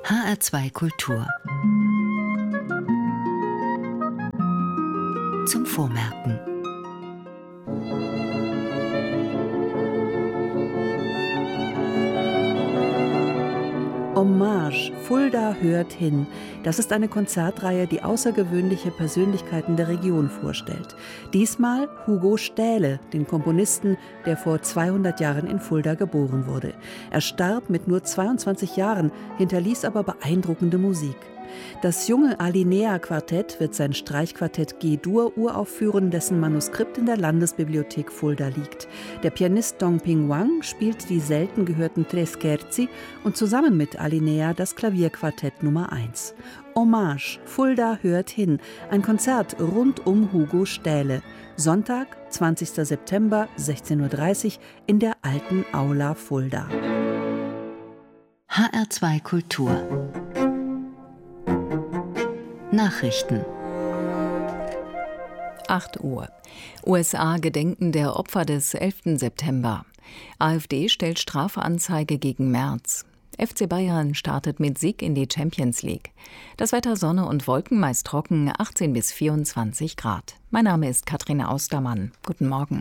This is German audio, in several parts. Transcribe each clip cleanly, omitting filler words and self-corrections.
HR2 Kultur. Zum Vormerken. Hommage, Fulda hört hin. Das ist eine Konzertreihe, die außergewöhnliche Persönlichkeiten der Region vorstellt. Diesmal Hugo Stähle, den Komponisten, der vor 200 Jahren in Fulda geboren wurde. Er starb mit nur 22 Jahren, hinterließ aber beeindruckende Musik. Das junge Alinea-Quartett wird sein Streichquartett G-Dur uraufführen, dessen Manuskript in der Landesbibliothek Fulda liegt. Der Pianist Dong Ping Wang spielt die selten gehörten Tre Scherzi und zusammen mit Alinea das Klavierquartett Nummer 1. Hommage, Fulda hört hin, ein Konzert rund um Hugo Stähle. Sonntag, 20. September, 16:30 Uhr in der Alten Aula Fulda. HR2 Kultur. Nachrichten. 8 Uhr. USA gedenken der Opfer des 11. September. AfD stellt Strafanzeige gegen Merz. FC Bayern startet mit Sieg in die Champions League. Das Wetter Sonne und Wolken, meist trocken, 18 bis 24 Grad. Mein Name ist Katrin Austermann. Guten Morgen.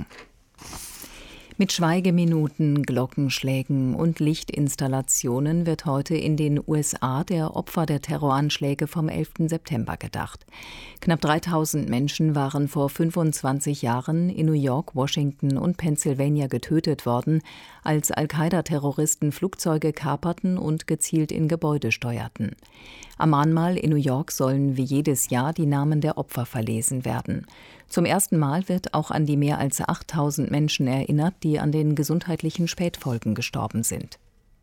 Mit Schweigeminuten, Glockenschlägen und Lichtinstallationen wird heute in den USA der Opfer der Terroranschläge vom 11. September gedacht. Knapp 3000 Menschen waren vor 25 Jahren in New York, Washington und Pennsylvania getötet worden, als Al-Qaida-Terroristen Flugzeuge kaperten und gezielt in Gebäude steuerten. Am Mahnmal in New York sollen wie jedes Jahr die Namen der Opfer verlesen werden. Zum ersten Mal wird auch an die mehr als 8000 Menschen erinnert, die an den gesundheitlichen Spätfolgen gestorben sind.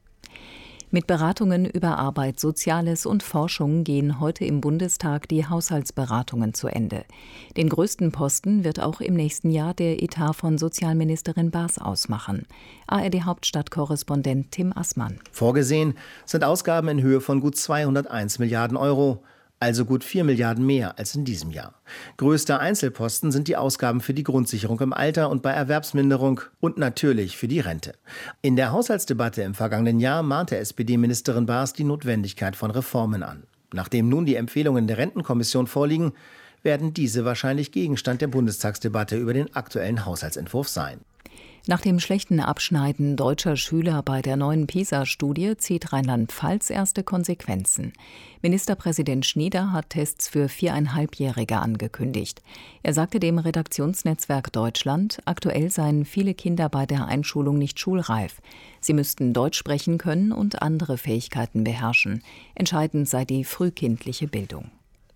Mit Beratungen über Arbeit, Soziales und Forschung gehen heute im Bundestag die Haushaltsberatungen zu Ende. Den größten Posten wird auch im nächsten Jahr der Etat von Sozialministerin Baas ausmachen. ARD-Hauptstadtkorrespondent Tim Assmann. Vorgesehen sind Ausgaben in Höhe von gut 201 Milliarden Euro. Also gut 4 Milliarden mehr als in diesem Jahr. Größter Einzelposten sind die Ausgaben für die Grundsicherung im Alter und bei Erwerbsminderung und natürlich für die Rente. In der Haushaltsdebatte im vergangenen Jahr mahnte SPD-Ministerin Baas die Notwendigkeit von Reformen an. Nachdem nun die Empfehlungen der Rentenkommission vorliegen, werden diese wahrscheinlich Gegenstand der Bundestagsdebatte über den aktuellen Haushaltsentwurf sein. Nach dem schlechten Abschneiden deutscher Schüler bei der neuen PISA-Studie zieht Rheinland-Pfalz erste Konsequenzen. Ministerpräsident Schnieder hat Tests für 4,5-Jährige angekündigt. Er sagte dem Redaktionsnetzwerk Deutschland, aktuell seien viele Kinder bei der Einschulung nicht schulreif. Sie müssten Deutsch sprechen können und andere Fähigkeiten beherrschen. Entscheidend sei die frühkindliche Bildung.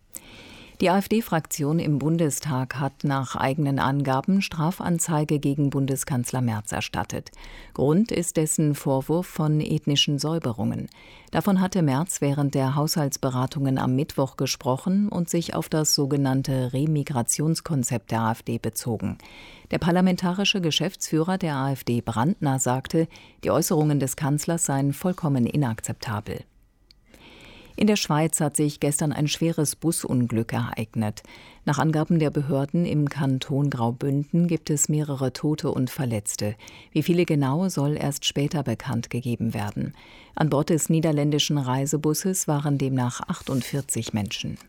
Die AfD-Fraktion im Bundestag hat nach eigenen Angaben Strafanzeige gegen Bundeskanzler Merz erstattet. Grund ist dessen Vorwurf von ethnischen Säuberungen. Davon hatte Merz während der Haushaltsberatungen am Mittwoch gesprochen und sich auf das sogenannte Remigrationskonzept der AfD bezogen. Der parlamentarische Geschäftsführer der AfD, Brandner, sagte, die Äußerungen des Kanzlers seien vollkommen inakzeptabel. In der Schweiz hat sich gestern ein schweres Busunglück ereignet. Nach Angaben der Behörden im Kanton Graubünden gibt es mehrere Tote und Verletzte. Wie viele genau, soll erst später bekannt gegeben werden. An Bord des niederländischen Reisebusses waren demnach 48 Menschen.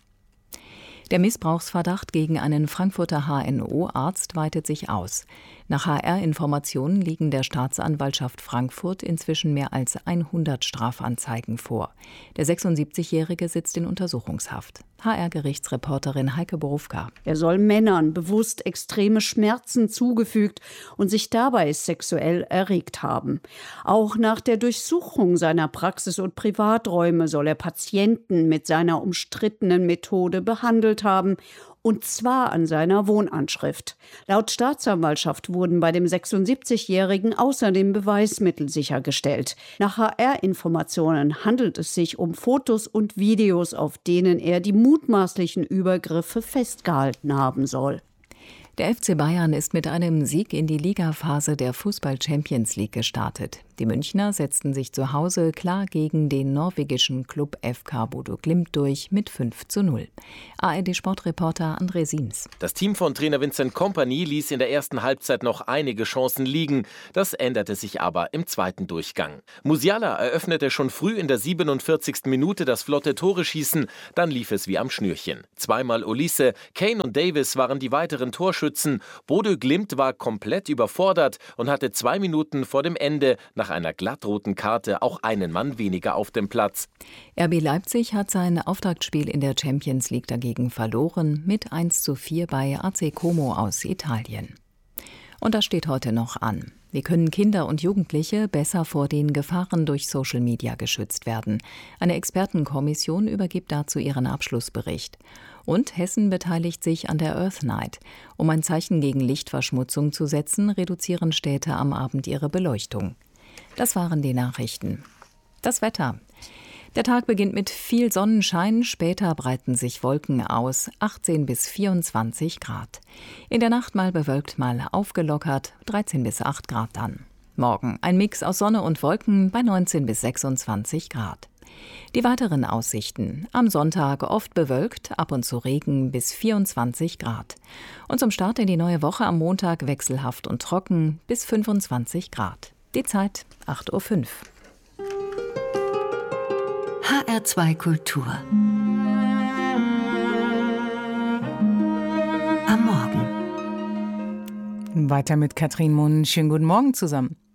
Der Missbrauchsverdacht gegen einen Frankfurter HNO-Arzt weitet sich aus. Nach HR-Informationen liegen der Staatsanwaltschaft Frankfurt inzwischen mehr als 100 Strafanzeigen vor. Der 76-Jährige sitzt in Untersuchungshaft. HR-Gerichtsreporterin Heike Borufka. Er soll Männern bewusst extreme Schmerzen zugefügt und sich dabei sexuell erregt haben. Auch nach der Durchsuchung seiner Praxis und Privaträume soll er Patienten mit seiner umstrittenen Methode behandelt haben, und zwar an seiner Wohnanschrift. Laut Staatsanwaltschaft wurden bei dem 76-Jährigen außerdem Beweismittel sichergestellt. Nach HR-Informationen handelt es sich um Fotos und Videos, auf denen er die mutmaßlichen Übergriffe festgehalten haben soll. Der FC Bayern ist mit einem Sieg in die Ligaphase der Fußball-Champions League gestartet. Die Münchner setzten sich zu Hause klar gegen den norwegischen Klub FK Bodø Glimt durch mit 5:0. ARD-Sportreporter André Siems. Das Team von Trainer Vincent Kompany ließ in der ersten Halbzeit noch einige Chancen liegen. Das änderte sich aber im zweiten Durchgang. Musiala eröffnete schon früh in der 47. Minute das flotte Tore-Schießen. Dann lief es wie am Schnürchen. Zweimal Olise, Kane und Davis waren die weiteren Torschützen. Bodø Glimt war komplett überfordert und hatte 2 Minuten vor dem Ende nach einer glattroten Karte auch einen Mann weniger auf dem Platz. RB Leipzig hat sein Auftaktspiel in der Champions League dagegen verloren mit 1:4 bei AC Como aus Italien. Und das steht heute noch an. Wie können Kinder und Jugendliche besser vor den Gefahren durch Social Media geschützt werden? Eine Expertenkommission übergibt dazu ihren Abschlussbericht. Und Hessen beteiligt sich an der Earth Night. Um ein Zeichen gegen Lichtverschmutzung zu setzen, reduzieren Städte am Abend ihre Beleuchtung. Das waren die Nachrichten. Das Wetter. Der Tag beginnt mit viel Sonnenschein, später breiten sich Wolken aus, 18 bis 24 Grad. In der Nacht mal bewölkt, mal aufgelockert, 13 bis 8 Grad dann. Morgen ein Mix aus Sonne und Wolken bei 19 bis 26 Grad. Die weiteren Aussichten. Am Sonntag oft bewölkt, ab und zu Regen bis 24 Grad. Und zum Start in die neue Woche am Montag wechselhaft und trocken bis 25 Grad. Die Zeit 8:05 Uhr. HR2 Kultur. Am Morgen. Weiter mit Katrin Mohn. Schönen guten Morgen zusammen.